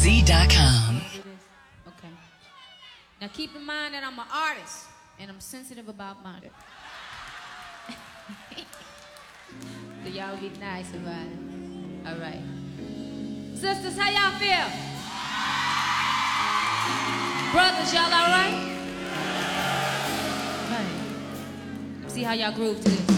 KRZ.com. Okay. Now keep in mind that I'm an artist and I'm sensitive about murder. So y'all be nice about it. All right. Sisters, how y'all feel? Brothers, y'all all right? Right. See how y'all groove to this.